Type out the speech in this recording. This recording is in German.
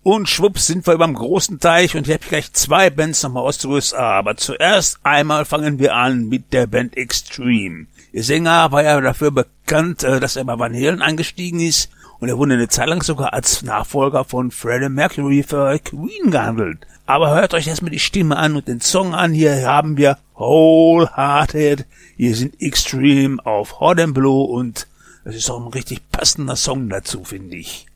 Und schwupps sind wir überm großen Teich und ich habe gleich 2 Bands nochmal aus den USA. Aber zuerst einmal fangen wir an mit der Band Extreme. Ihr Sänger war ja dafür bekannt, dass er bei Van Halen eingestiegen ist. Und er wurde eine Zeit lang sogar als Nachfolger von Freddie Mercury für Queen gehandelt. Aber hört euch erstmal die Stimme an und den Song an. Hier haben wir Wholehearted. Hier sind Extreme auf Hot and Blue und es ist auch ein richtig passender Song dazu, finde ich.